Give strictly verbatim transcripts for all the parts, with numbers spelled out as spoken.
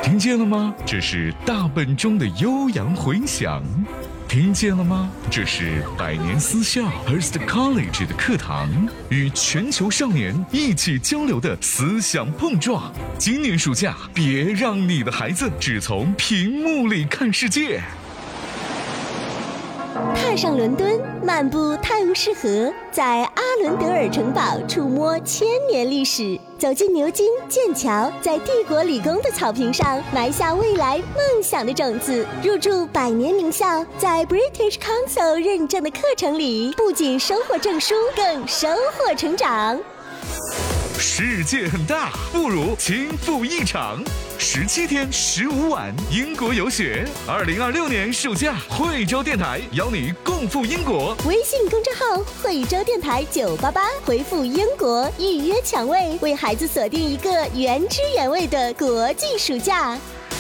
听见了吗？这是大本钟的悠扬回响。听见了吗？这是百年私校 Hearst College 的课堂，与全球少年一起交流的思想碰撞。今年暑假，别让你的孩子只从屏幕里看世界。 踏上伦敦，漫步泰晤士河，在阿伦德尔城堡触摸千年历史，走进牛津、剑桥，在帝国理工的草坪上埋下未来梦想的种子，入驻百年名校，在 British Council 认证的课程里，不仅收获证书，更收获成长。 世界很大，不如轻赴一场。十七天十五晚英国游学，二零二六年暑假，惠州电台邀你共赴英国。 微信公众号惠州电台九八八，回复英国预约抢位，为孩子锁定一个原汁原味的国际暑假。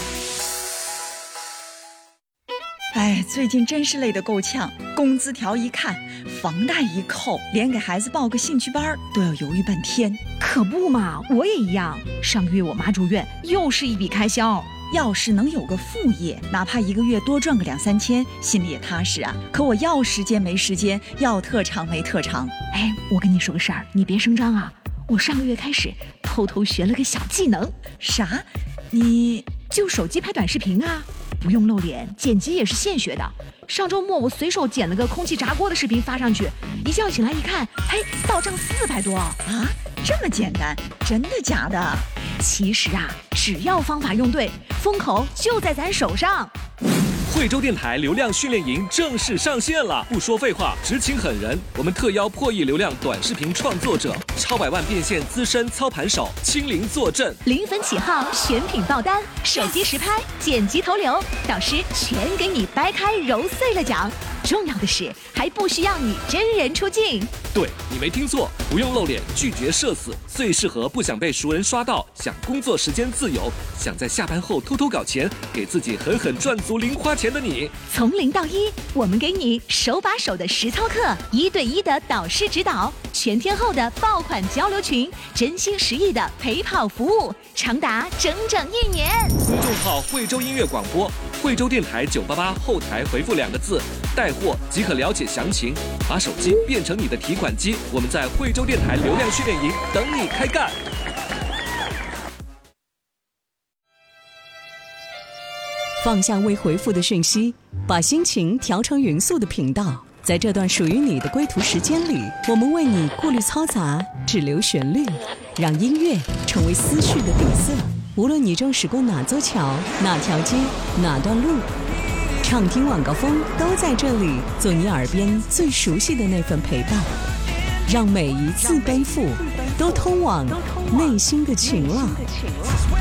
哎，最近真是累得够呛，工资条一看，房贷一扣，连给孩子报个兴趣班都要犹豫半天。 可不嘛，我也一样。上个月我妈住院，又是一笔开销。 要是能有个副业，哪怕一个月多赚个两三千，心里也踏实啊。可我要时间没时间，要特长没特长。 哎，我跟你说个事儿，你别声张啊。我上个月开始偷偷学了个小技能。 啥？你就手机拍短视频啊，不用露脸，剪辑也是现学的。上周末我随手剪了个空气炸锅的视频发上去，一觉醒来一看，哎，到账四百多啊！ 这么简单？真的假的？ 其实啊，只要方法用对，风口就在咱手上。 惠州电台流量训练营正式上线了！不说废话，只请狠人，我们特邀破亿流量短视频创作者、超百万变现资深操盘手亲临坐镇， 零分起号，选品爆单，手机实拍，剪辑投流，导师全给你掰开揉碎了讲。重要的是，还不需要你真人出镜。 对，你没听错，不用露脸，拒绝社死，最适合不想被熟人刷到，想工作时间自由，想在下班后偷偷搞钱，给自己狠狠赚足零花钱的你。 从零到一，我们给你手把手的实操课，一对一的导师指导，全天候的爆款交流群，真心实意的陪跑服务，长达整整一年。 公众号惠州音乐广播，惠州电台九八八后台回复两个字带货即可了解详情，把手机变成你的提款机，我们在惠州电台流量训练营等你开干。 放下未回复的讯息，把心情调成匀速的频道。在这段属于你的归途时间里，我们为你过滤嘈杂，只留旋律，让音乐成为思绪的底色。无论你正驶过哪座桥、哪条街、哪段路，畅听晚高峰都在这里，做你耳边最熟悉的那份陪伴，让每一次奔赴都通往内心的晴朗。